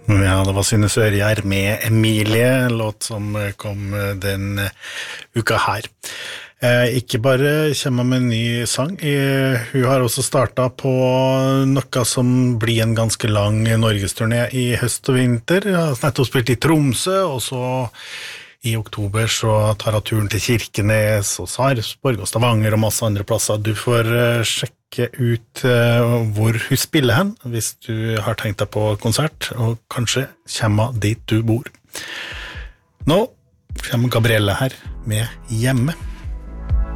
Ja, det var Synne Sørgjerd med Emilie, låt som kom den uka her. Ikke bare kommer med en ny sang, hun har også startet på noe som blir en ganske lang norgesturné i høst og vinter. Hun har nettopp spilt i Tromsø, og så i oktober så tar hun turen til Kirkenes og Sarpsborg og Stavanger og masse andre plasser. Du får sjekke ut hvor hun spiller hen, hvis du har tenkt deg på konsert, og kanskje kommer dit du bor. Nå kommer Gabrielle her med Hjemme.